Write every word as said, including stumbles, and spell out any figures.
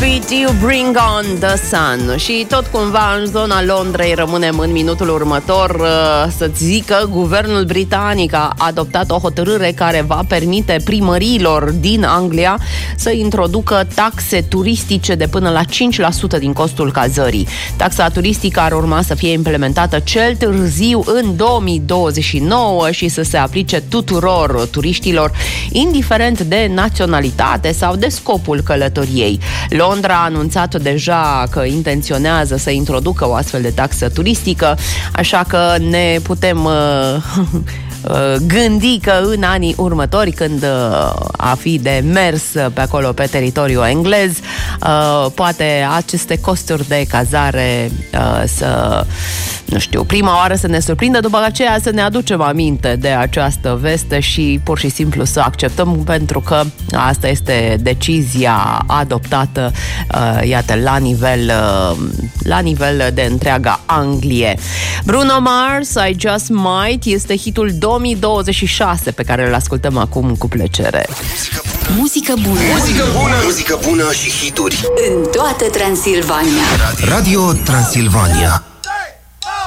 Fit, You Bring On The Sun. Și tot cumva în zona Londrei rămânem în minutul următor. Să-ți zic că guvernul britanic a adoptat o hotărâre care va permite primăriilor din Anglia să introducă taxe turistice de până la cinci la sută din costul cazării. Taxa turistică ar urma să fie implementată cel târziu în două mii douăzeci și nouă și să se aplice tuturor turiștilor, indiferent de naționalitate sau de scopul călătoriei. Londra a anunțat deja că intenționează să introducă o astfel de taxă turistică, așa că ne putem uh, gândi că în anii următori, când a fi de mers pe acolo pe teritoriul englez, poate aceste costuri de cazare să, nu știu, prima oară să ne surprindă, după aceea să ne aducem aminte de această veste și pur și simplu să acceptăm, pentru că asta este decizia adoptată, iată, la nivel la nivel de întreaga Anglie. Bruno Mars, I Just Might, este hitul două mii douăzeci și șase pe care îl ascultăm acum cu plăcere. Muzică bună. Muzică bună. Muzică bună și hituri în toată Transilvania. Radio Transilvania.